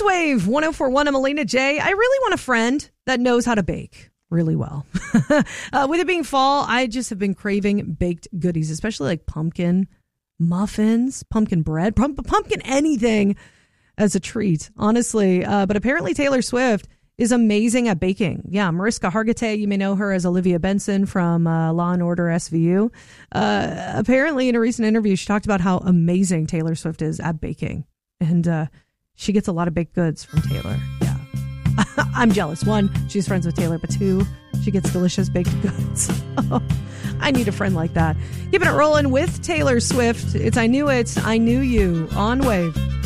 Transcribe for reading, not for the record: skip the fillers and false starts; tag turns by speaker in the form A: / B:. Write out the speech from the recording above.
A: It's Wave 104.1. I'm Alina J. I really want a friend that knows how to bake really well. With it being fall, I just have been craving baked goodies, especially like pumpkin muffins, pumpkin bread, pumpkin anything as a treat, honestly. But apparently Taylor Swift is amazing at baking. Yeah, Mariska Hargitay, you may know her as Olivia Benson from Law & Order SVU. Apparently in a recent interview, she talked about how amazing Taylor Swift is at baking. And she gets a lot of baked goods from Taylor. Yeah. I'm jealous. One, she's friends with Taylor, but two, she gets delicious baked goods. I need a friend like that. Keeping it rolling with Taylor Swift. It's I Knew It, I Knew You on Wave.